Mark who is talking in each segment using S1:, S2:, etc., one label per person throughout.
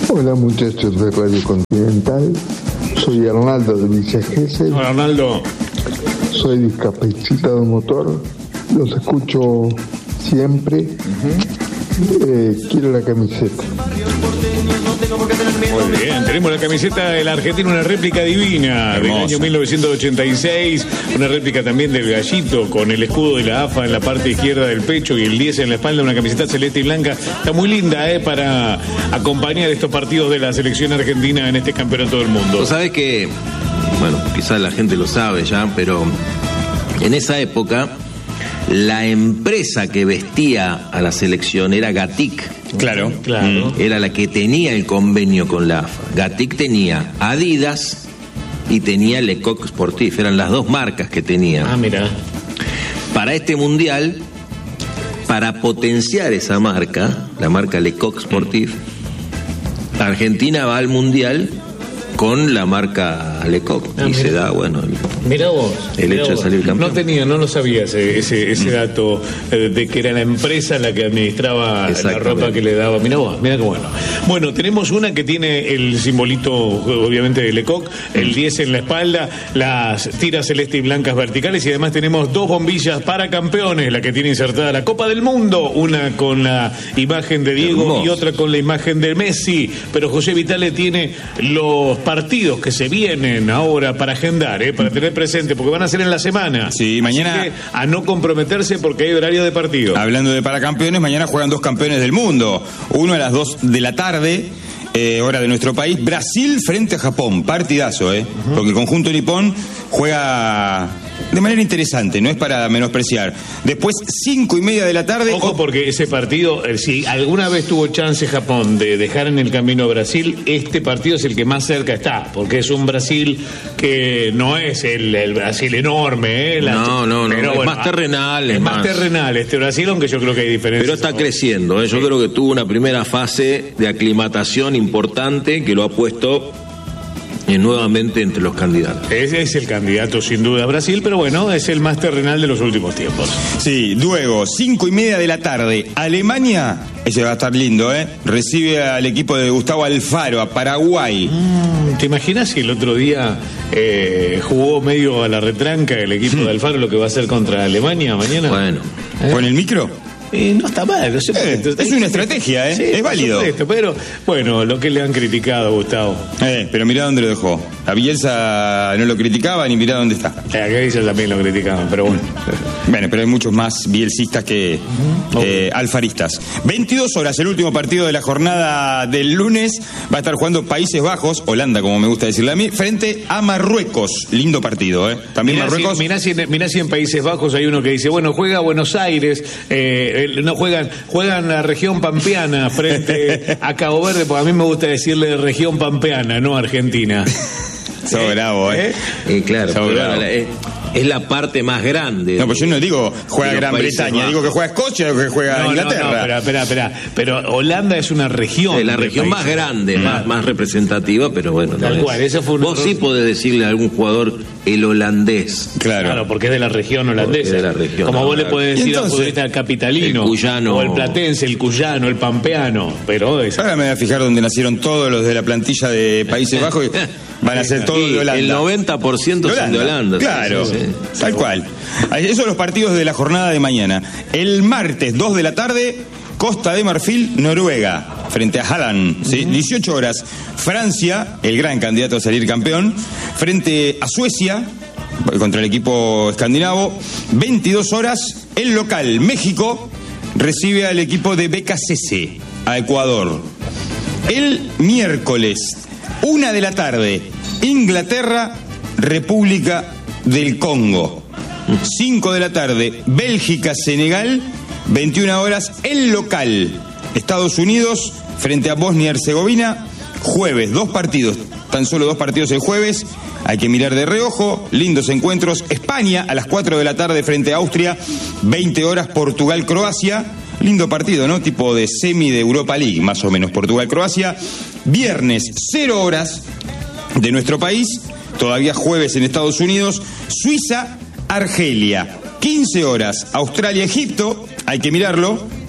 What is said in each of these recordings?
S1: Hola muchachos de Radio Continental, soy Arnaldo de Villa Gesell.
S2: Hola Arnaldo.
S1: Soy discapacitado motor, los escucho siempre. Quiero la camiseta.
S2: Muy bien, tenemos la camiseta de la Argentina, una réplica divina. Hermosa. Del año 1986, una réplica también del gallito con el escudo de la AFA en la parte izquierda del pecho y el 10 en la espalda, una camiseta celeste y blanca. Está muy linda para acompañar estos partidos de la selección argentina en este campeonato del mundo.
S3: Vos sabés que, bueno, quizás la gente lo sabe ya, pero en esa época la empresa que vestía a la selección era Gatic.
S2: Claro.
S3: Era la que tenía el convenio con la AFA. Gatic tenía Adidas y tenía Lecoq Sportif. Eran las dos marcas que tenía.
S2: Ah, mira.
S3: Para este mundial, para potenciar esa marca, la marca Lecoq Sportif, Argentina va al mundial con la marca Lecoq y se da, bueno,
S2: mirá vos,
S3: el hecho de salir campeón.
S2: No lo sabía ese dato de que era la empresa la que administraba la ropa que le daba. Mirá vos, mirá qué bueno. Bueno, tenemos una que tiene el simbolito, obviamente, de Lecoq, el 10 en la espalda, las tiras celeste y blancas verticales, y además tenemos dos bombillas para campeones, la que tiene insertada la Copa del Mundo, una con la imagen de Diego y otra con la imagen de Messi. Pero José Vitale tiene los partidos que se vienen ahora para agendar, para tener presente, porque van a ser en la semana.
S4: Sí, mañana.
S2: Así que a no comprometerse porque hay horario de partido.
S4: Hablando de paracampeones, mañana juegan dos campeones del mundo. Uno a las 2 de la tarde, hora de nuestro país, Brasil frente a Japón. Partidazo, porque el conjunto nipón juega de manera interesante, no es para menospreciar. Después, 5:30 de la tarde.
S2: Ojo, porque ese partido, si alguna vez tuvo chance Japón de dejar en el camino a Brasil, este partido es el que más cerca está, porque es un Brasil que no es el Brasil enorme,
S3: No, pero es más terrenal.
S2: Es más terrenal este Brasil, aunque yo creo que hay diferencias.
S3: Pero está creciendo, yo creo que tuvo una primera fase de aclimatación importante que lo ha puesto nuevamente entre los candidatos.
S2: Ese es el candidato sin duda a Brasil, pero bueno, es el más terrenal de los últimos tiempos.
S4: Sí, luego, 5:30 de la tarde, Alemania, ese va a estar lindo, recibe al equipo de Gustavo Alfaro, a Paraguay.
S2: ¿Te imaginas si el otro día jugó medio a la retranca el equipo de Alfaro lo que va a hacer contra Alemania mañana?
S3: Bueno.
S4: ¿Con el micro?
S2: No está mal, no sé.
S4: Es una estrategia,
S2: sí,
S4: es válido.
S2: Supuesto, pero bueno, lo que le han criticado, Gustavo.
S4: Pero mirá dónde lo dejó. A Bielsa no lo criticaban y mirá dónde está.
S2: Acá dicen también lo criticaban, pero bueno.
S4: Bueno, pero hay muchos más bielsistas que alfaristas. 22 horas, el último partido de la jornada del lunes. Va a estar jugando Países Bajos, Holanda, como me gusta decirle a mí, frente a Marruecos. Lindo partido, También mirá Marruecos.
S2: Mirá si en Países Bajos hay uno que dice, bueno, juega Buenos Aires, no juegan la región pampeana frente a Cabo Verde, porque a mí me gusta decirle región pampeana, no Argentina.
S4: Sos bravo,
S3: claro, es la parte más grande.
S4: No, pues yo no digo juega Gran Bretaña, digo que juega Escocia o que juega Inglaterra.
S2: No, espera, pero Holanda es una región.
S3: Es la región más grande, más representativa, pero bueno.
S2: Tal cual, eso fue
S3: vos sí podés decirle a algún jugador el holandés.
S4: Claro,
S2: porque es de la región holandesa.
S3: De la región.
S2: Como vos le podés decir al futbolista capitalino,
S3: el cuyano,
S2: o el platense, el cuyano, el pampeano, pero
S4: ahora me voy a fijar donde nacieron todos los de la plantilla de Países Bajos y van a ser todos de Holanda.
S3: El 90% son de Holanda.
S4: Claro, sí. Tal cual. Esos son los partidos de la jornada de mañana. El martes, 2 de la tarde, Costa de Marfil, Noruega, frente a Haaland, 18 horas. Francia, el gran candidato a salir campeón, frente a Suecia, contra el equipo escandinavo. 22 horas, el local, México, recibe al equipo de BKCC, a Ecuador. El miércoles, 1 de la tarde, Inglaterra, República del Congo. 5 de la tarde, Bélgica, Senegal. 21 horas, el local, Estados Unidos frente a Bosnia y Herzegovina. Jueves, 2 partidos, tan solo 2 partidos el jueves. Hay que mirar de reojo, lindos encuentros. España a las 4 de la tarde frente a Austria. 20 horas, Portugal, Croacia. Lindo partido, ¿no? Tipo de semi de Europa League, más o menos, Portugal-Croacia. Viernes, 0 horas de nuestro país. Todavía jueves en Estados Unidos. Suiza, Argelia. 15 horas, Australia-Egipto. Hay que mirarlo.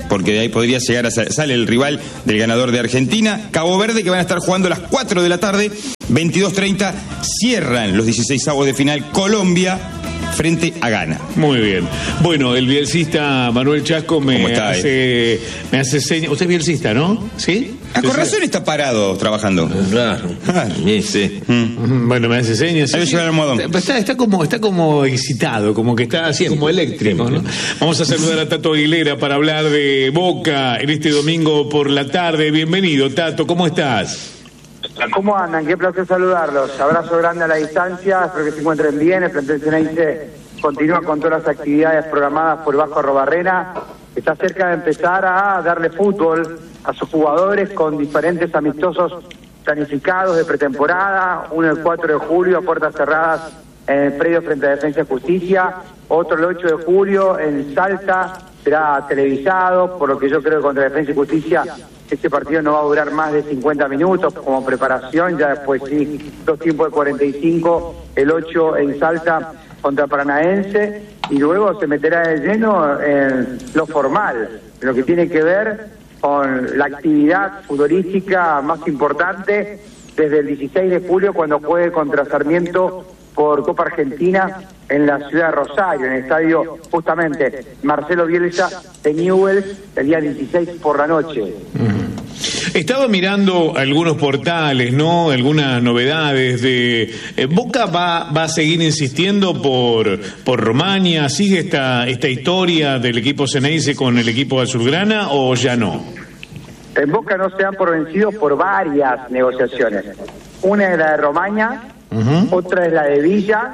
S4: porque de ahí podría llegar a sale el rival del ganador de Argentina. Cabo Verde, que van a estar jugando a las 4 de la tarde, 22:30, cierran los 16avos de final Colombia frente a Ghana.
S2: Muy bien. Bueno, el bielcista Manuel Chasco me hace señas. Usted es bielcista, ¿no? ¿Sí?
S4: Con razón está parado trabajando.
S3: Claro. Sí.
S2: Bueno, me hace señas.
S4: Ahí lleva el almohadón.
S2: Está como excitado, como que está así, como eléctrico, ¿no? Vamos a saludar a Tato Aguilera para hablar de Boca en este domingo por la tarde. Bienvenido, Tato, ¿cómo estás?
S5: ¿Cómo andan? Qué placer saludarlos. Abrazo grande a la distancia, espero que se encuentren bien. El plantel Ceneice continúa con todas las actividades programadas por Vasco Arrobarrena. Está cerca de empezar a darle fútbol a sus jugadores con diferentes amistosos planificados de pretemporada. Uno el 4 de julio a puertas cerradas en el predio frente a Defensa y Justicia. Otro el 8 de julio en Salta. Será televisado, por lo que yo creo que contra Defensa y Justicia este partido no va a durar más de 50 minutos como preparación, ya después sí, 2 tiempos de 45, el 8 en Salta contra Paranaense, y luego se meterá de lleno en lo formal, en lo que tiene que ver con la actividad futbolística más importante desde el 16 de julio cuando juegue contra Sarmiento por Copa Argentina en la ciudad de Rosario, en el estadio justamente Marcelo Bielsa de Newell's, el día 16 por la noche.
S2: Estaba mirando algunos portales, ¿no? Algunas novedades de Boca va a seguir insistiendo por Romaña. ¿Sigue esta historia del equipo Ceneice con el equipo azulgrana o ya no?
S5: En Boca no se dan por vencidos por varias negociaciones. Una es la de Romaña, otra es la de Villa,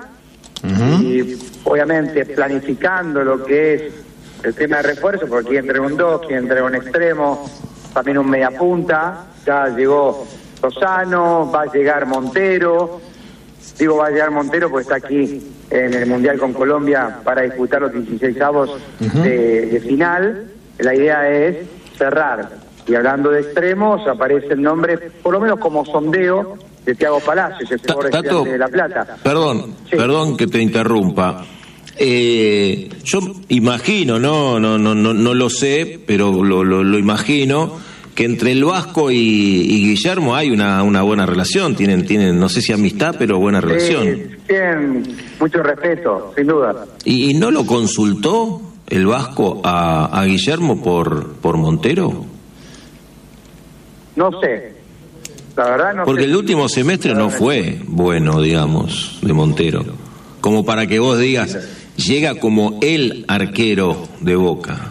S5: y obviamente planificando lo que es el tema de refuerzo, porque quien entrega un 2, quien entrega un extremo, también un media-punta. Ya llegó Lozano, va a llegar Montero. Digo va a llegar Montero porque está aquí en el Mundial con Colombia para disputar los 16avos de final. La idea es cerrar. Y hablando de extremos, aparece el nombre, por lo menos como sondeo, de Thiago Palacios, el jugador de La Plata.
S3: Perdón que te interrumpa. Yo imagino, no lo sé, pero lo imagino, que entre el Vasco y Guillermo hay una buena relación, tienen no sé si amistad, pero buena relación.
S5: Tienen mucho respeto, sin duda.
S3: ¿Y no lo consultó el Vasco a Guillermo por Montero?
S5: No sé, la verdad no sé.
S3: Porque el último semestre no fue bueno, digamos, de Montero, como para que vos digas, llega como el arquero de Boca.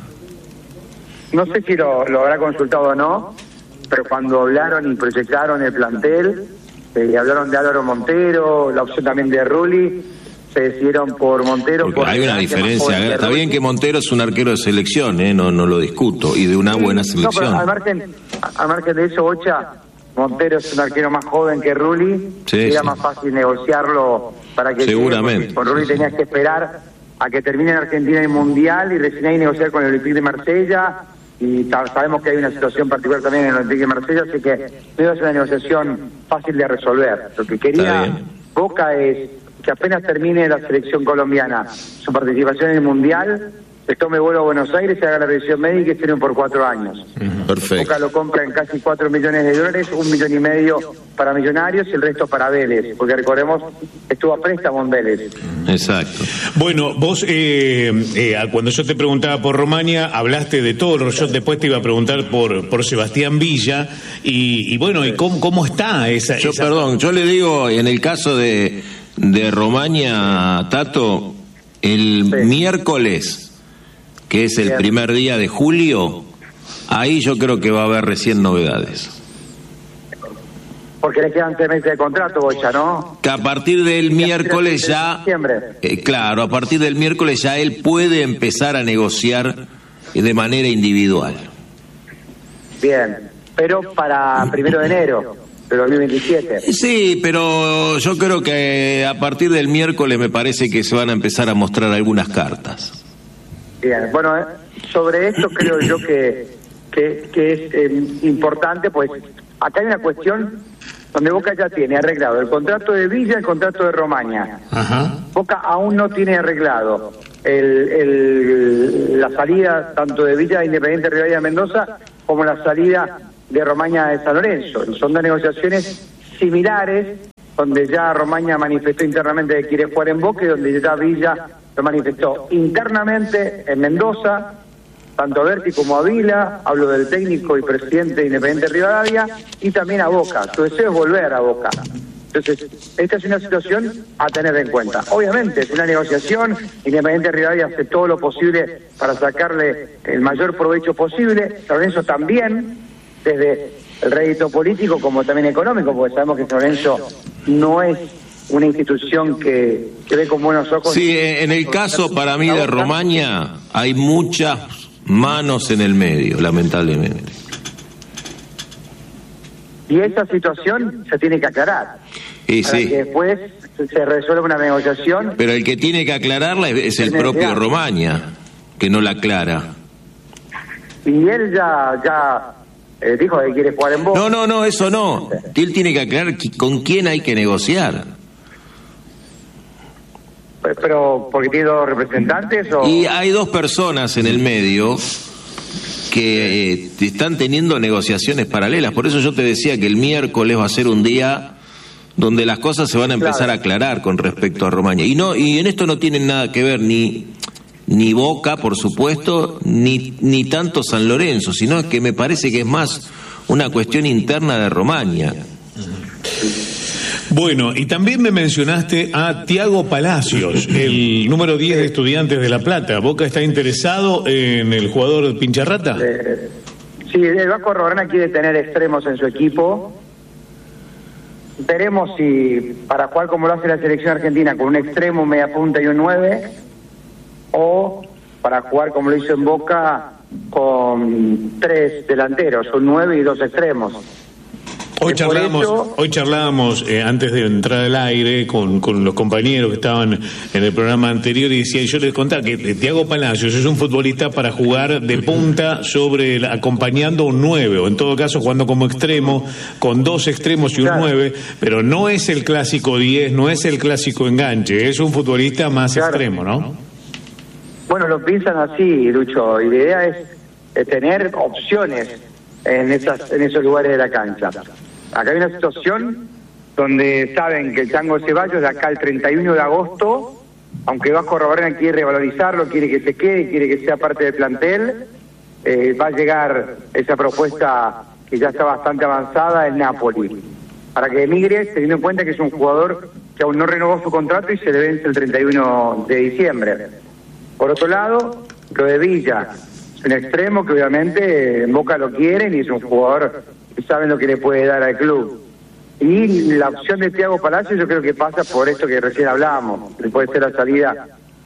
S5: No sé si lo habrá consultado o no, pero cuando hablaron y proyectaron el plantel, hablaron de Álvaro Montero, la opción también de Rulli, se decidieron por Montero.
S3: Porque hay una diferencia, está bien que Montero es un arquero de selección, no lo discuto, y de una buena selección.
S5: No, pero al margen de eso, Bocha, Montero es un arquero más joven que Rulli, era más fácil negociarlo para que...
S3: Seguramente.
S5: Con Rulli tenías que esperar a que termine en Argentina el Mundial y recién ahí negociar con el Olympique de Marsella, y sabemos que hay una situación particular también en el Olympique de Marsella, así que no es una negociación fácil de resolver. Lo que quería Boca es que apenas termine la selección colombiana su participación en el Mundial, se tome vuelo a Buenos Aires, se haga la revisión médica y firme por 4 años.
S3: Perfecto.
S5: Boca lo compra en casi $4 millones, $1,5 millones para Millonarios y el resto para Vélez, porque recordemos, estuvo a préstamo en Vélez.
S2: Exacto. Bueno, vos cuando yo te preguntaba por Romaña, hablaste de todo, yo después te iba a preguntar por Sebastián Villa, y bueno, ¿y cómo está esa?
S3: Perdón, yo le digo, en el caso de Romaña, Tato, el miércoles, que es el primer día de julio, ahí yo creo que va a haber recién novedades.
S5: Porque le quedan 3 meses de contrato, Bocha, ¿no?
S3: Que a partir del miércoles ya... claro, a partir del miércoles ya él puede empezar a negociar de manera individual.
S5: Bien, pero para 1 de enero de 2027.
S3: Sí, pero yo creo que a partir del miércoles me parece que se van a empezar a mostrar algunas cartas.
S5: Bien, bueno, sobre esto creo yo que es importante, pues acá hay una cuestión donde Boca ya tiene arreglado el contrato de Villa y el contrato de Romaña. Boca aún no tiene arreglado la salida tanto de Villa de Independiente Rivadavia de Mendoza como la salida de Romaña de San Lorenzo. Y son dos negociaciones similares, donde ya Romaña manifestó internamente que quiere jugar en Boca y donde ya Villa lo manifestó internamente en Mendoza, tanto a Berti como a Vila, hablo del técnico y presidente de Independiente Rivadavia, y también a Boca. Su deseo es volver a Boca. Entonces, esta es una situación a tener en cuenta. Obviamente, es una negociación, Independiente Rivadavia hace todo lo posible para sacarle el mayor provecho posible, San Lorenzo también, desde el rédito político como también económico, porque sabemos que San Lorenzo no es una institución que ve con buenos ojos.
S3: Sí, en el caso para mí de Romaña hay muchas manos en el medio, lamentablemente.
S5: Y esa situación se tiene que aclarar.
S3: Y
S5: para
S3: sí,
S5: que después se resuelva una negociación.
S3: pero el que tiene que aclararla es el propio Romaña, que no la aclara.
S5: Y él ya dijo que quiere jugar en Boca.
S3: No, eso no. Él tiene que aclarar con quién hay que negociar.
S5: Pero porque tiene dos representantes o...
S3: Y hay dos personas en el medio que están teniendo negociaciones paralelas. Por eso yo te decía que el miércoles va a ser un día donde las cosas se van a empezar a aclarar con respecto a Romaña. Y en esto no tienen nada que ver ni Boca, por supuesto, ni tanto San Lorenzo, sino que me parece que es más una cuestión interna de Romaña.
S2: Bueno, y también me mencionaste a Tiago Palacios, el número 10 de Estudiantes de La Plata. ¿Boca está interesado en el jugador Pincharrata?
S5: Sí, el Vasco Robarena quiere tener extremos en su equipo. Veremos si para jugar como lo hace la selección argentina, con un extremo, media punta y un 9, o para jugar como lo hizo en Boca con 3 delanteros, un 9 y 2 extremos.
S2: Hoy charlábamos antes de entrar al aire con los compañeros que estaban en el programa anterior y decía, yo les contaba que Tiago Palacios es un futbolista para jugar de punta acompañando un 9, o en todo caso jugando como extremo, con 2 extremos y un 9, pero no es el clásico 10, no es el clásico enganche, es un futbolista más extremo, ¿no?
S5: Bueno, lo piensan así, Lucho, y la idea es tener opciones en esos lugares de la cancha. Acá hay una situación donde saben que el Chango Ceballos de acá el 31 de agosto, aunque Vasco Robarena quiere revalorizarlo, quiere que se quede, quiere que sea parte del plantel, va a llegar esa propuesta que ya está bastante avanzada en Napoli, para que emigre, teniendo en cuenta que es un jugador que aún no renovó su contrato y se le vence el 31 de diciembre. Por otro lado, lo de Villa, es un extremo que obviamente en Boca lo quieren y es un jugador que saben lo que le puede dar al club. Y la opción de Tiago Palacios yo creo que pasa por esto que recién hablábamos, que puede ser la salida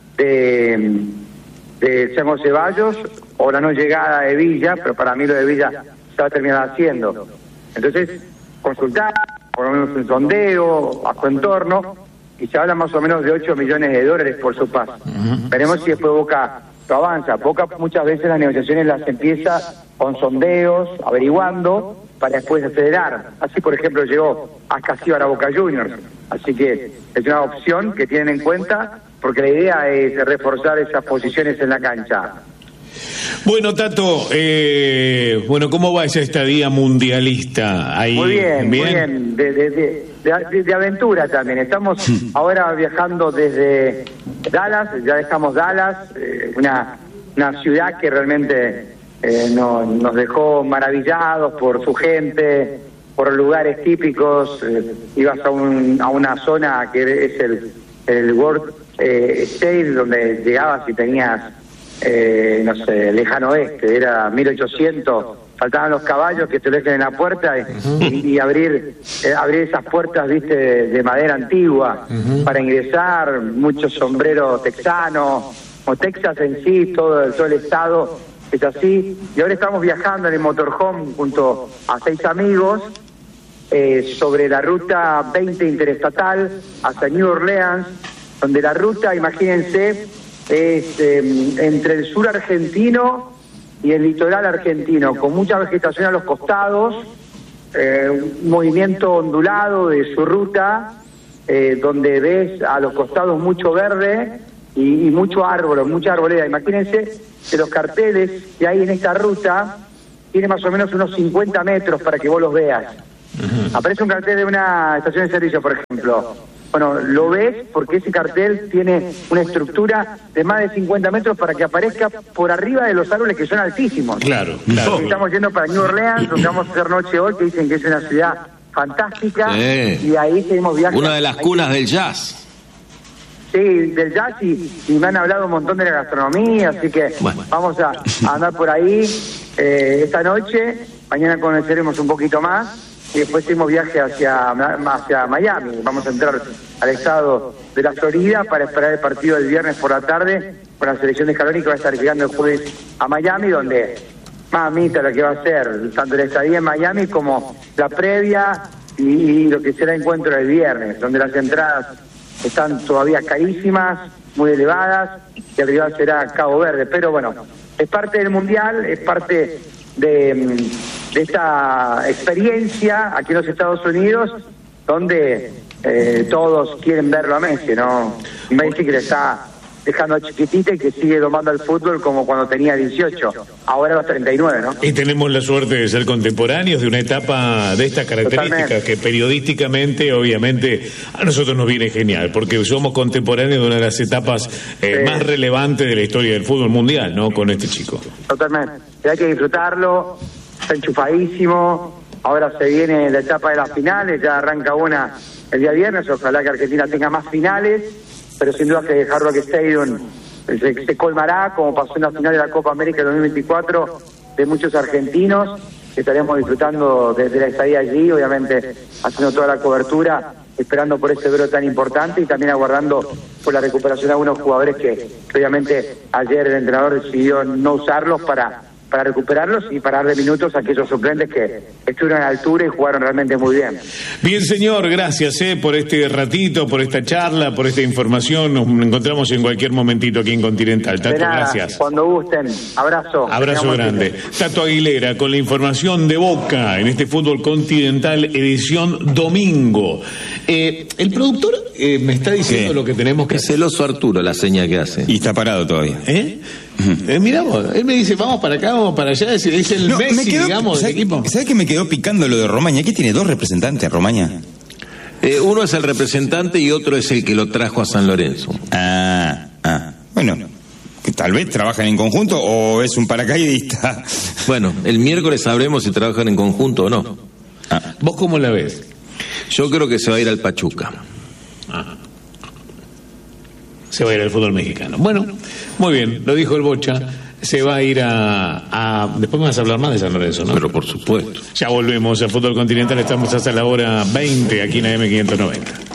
S5: de Chango Ceballos o la no llegada de Villa, pero para mí lo de Villa se va a terminar haciendo. Entonces, consultar, por lo menos un sondeo, bajo entorno, y se habla más o menos de 8 millones de dólares por su paso. Veremos si después Boca lo avanza. Boca muchas veces las negociaciones las empieza con sondeos, averiguando, para después acelerar. Así, por ejemplo, llegó Ascasíbar a Boca Juniors. Así que es una opción que tienen en cuenta, porque la idea es reforzar esas posiciones en la cancha.
S2: Bueno, Tato, ¿cómo va esa estadía mundialista ahí?
S5: Muy bien. De aventura también. Estamos ahora viajando desde Dallas, ya dejamos Dallas, una ciudad que realmente nos dejó maravillados por su gente, por lugares típicos. Ibas a una zona que es el World State, donde llegabas y tenías lejano oeste, era 1800, faltaban los caballos que te lo dejen en la puerta y abrir esas puertas, viste, de madera antigua para ingresar, muchos sombreros texanos, o Texas en sí, todo el estado es así, y ahora estamos viajando en el motorhome junto a 6 amigos sobre la ruta 20 interestatal hasta New Orleans, donde la ruta, imagínense, es entre el sur argentino y el litoral argentino, con mucha vegetación a los costados, un movimiento ondulado de su ruta, donde ves a los costados mucho verde, y mucha arboleda. Imagínense que los carteles que hay en esta ruta tienen más o menos unos 50 metros para que vos los veas. Aparece un cartel de una estación de servicio, por ejemplo. Bueno, lo ves porque ese cartel tiene una estructura de más de 50 metros para que aparezca por arriba de los árboles que son altísimos.
S2: Claro.
S5: Estamos yendo para New Orleans, donde vamos a hacer noche hoy, que dicen que es una ciudad fantástica, y ahí seguimos viajando.
S3: Una de las cunas del jazz.
S5: Sí, del jazz, y me han hablado un montón de la gastronomía, así que vamos a andar por ahí esta noche. Mañana conoceremos un poquito más y después seguimos viaje hacia Miami. Vamos a entrar al estado de la Florida para esperar el partido del viernes por la tarde con la selección de Scaloni, que va a estar llegando el jueves a Miami, donde mamita lo que va a hacer, tanto la estadía en Miami como la previa y lo que será el encuentro del viernes, donde las entradas están todavía carísimas, muy elevadas, y el rival será Cabo Verde. Pero bueno, es parte del Mundial, es parte de esta experiencia aquí en los Estados Unidos, donde todos quieren verlo a Messi, ¿no? Messi que le está dejando chiquitita y que sigue domando el fútbol como cuando tenía 18, ahora a los 39, ¿no?
S2: Y tenemos la suerte de ser contemporáneos de una etapa de estas características, que periodísticamente, obviamente, a nosotros nos viene genial, porque somos contemporáneos de una de las etapas más relevantes de la historia del fútbol mundial, ¿no? Con este chico.
S5: Totalmente. Hay que disfrutarlo, está enchufadísimo, ahora se viene la etapa de las finales, ya arranca una el día viernes, ojalá que Argentina tenga más finales, pero sin duda que Hard Rock Stadium se colmará, como pasó en la final de la Copa América 2024, de muchos argentinos que estaremos disfrutando de la estadía allí, obviamente haciendo toda la cobertura, esperando por ese duelo tan importante y también aguardando por la recuperación de algunos jugadores que obviamente ayer el entrenador decidió no usarlos para recuperarlos y para darle minutos a aquellos suplentes que estuvieron a la altura y jugaron realmente muy bien.
S2: Bien, señor, gracias por este ratito, por esta charla, por esta información. Nos encontramos en cualquier momentito aquí en Continental. Tato, gracias.
S5: Cuando gusten. Abrazo.
S2: Abrazo grande. Tato Aguilera con la información de Boca en este Fútbol Continental edición domingo. El productor me está diciendo lo que tenemos que hacer.
S3: Es celoso Arturo la seña que hace.
S4: Y está parado todavía.
S2: Mirá vos, él me dice, vamos para acá, vamos para allá, es el Messi, digamos, del equipo.
S4: ¿Sabés que me quedó picando lo de Romaña? ¿Qué tiene dos representantes, Romaña?
S3: Uno es el representante y otro es el que lo trajo a San Lorenzo.
S4: Bueno, tal vez trabajan en conjunto o es un paracaidista.
S3: Bueno, el miércoles sabremos si trabajan en conjunto o no.
S2: ¿Vos cómo la ves?
S3: Yo creo que se va a ir al Pachuca.
S2: Se va a ir al fútbol mexicano. Bueno, muy bien, lo dijo el Bocha. Se va a ir después me vas a hablar más de San Lorenzo, ¿no?
S3: Pero por supuesto.
S2: Ya volvemos a Fútbol Continental. Estamos hasta la hora 20 aquí en AM590.